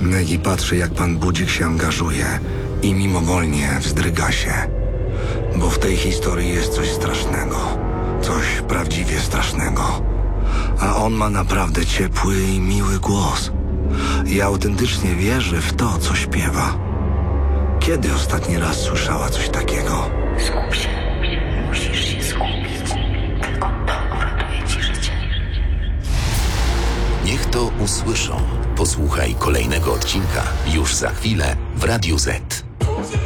Negi patrzy, jak pan Budzik się angażuje i mimowolnie wzdryga się. Bo w tej historii jest coś strasznego. Coś prawdziwie strasznego. A on ma naprawdę ciepły i miły głos. I autentycznie wierzy w to, co śpiewa. Kiedy ostatni raz słyszała coś takiego? Skup się. Musisz się skupić. Tylko to uratuje ci życie. Niech to usłyszą. Posłuchaj kolejnego odcinka już za chwilę w Radiu Z.